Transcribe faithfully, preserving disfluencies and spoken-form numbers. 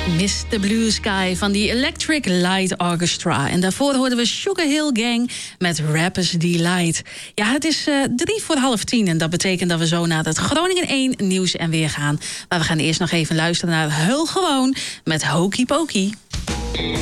mister Blue Sky van die Electric Light Orchestra. En daarvoor hoorden we Sugar Hill Gang met Rappers Delight. Ja, het is uh, drie voor half tien en dat betekent dat we zo naar het Groningen één nieuws en weer gaan. Maar we gaan eerst nog even luisteren naar Heul Gewoon met Hokey Pokey.